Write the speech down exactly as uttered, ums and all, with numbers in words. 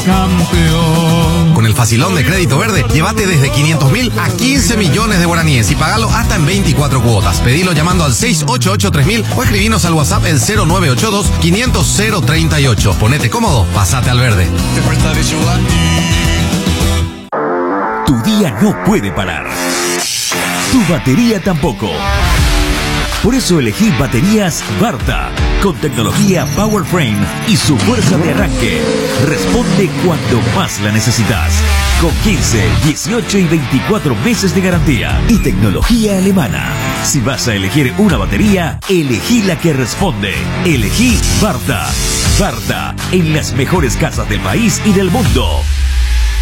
campeón. Con el facilón de Crédito Verde, llévate desde quinientos mil a quince millones de guaraníes y pagalo hasta en veinticuatro cuotas. Pedilo llamando al seis ocho ocho tres mil o escribinos al WhatsApp el cero nueve ocho dos quinientos cero treinta y ocho. Ponete cómodo, pasate al verde. Tu día no puede parar. Tu batería tampoco. Por eso elegí baterías Varta, con tecnología Power Frame y su fuerza de arranque. Responde cuando más la necesitas. Con quince, dieciocho y veinticuatro meses de garantía y tecnología alemana. Si vas a elegir una batería, elegí la que responde. Elegí Varta. Varta, en las mejores casas del país y del mundo.